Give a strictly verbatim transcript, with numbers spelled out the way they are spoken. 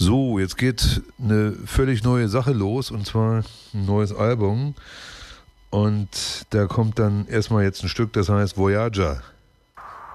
So, jetzt geht eine völlig neue Sache los und zwar ein neues Album. Und da kommt dann erstmal jetzt ein Stück, das heißt Voyager.